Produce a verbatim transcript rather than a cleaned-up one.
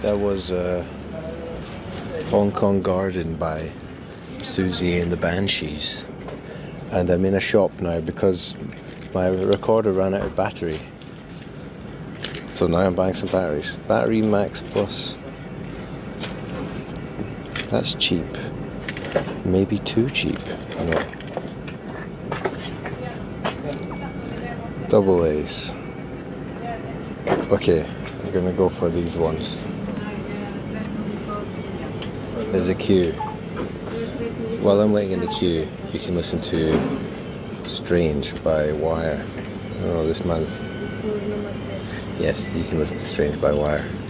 That was uh, Hong Kong Garden by Susie and the Banshees. And I'm in a shop now because my recorder ran out of battery. So now I'm buying some batteries. Battery Max Plus. That's cheap. Maybe too cheap. No. Double A's. Okay, I'm gonna go for these ones. There's a queue. While I'm waiting in the queue, you can listen to Strange by Wire. Oh, this man's... Yes, you can listen to Strange by Wire.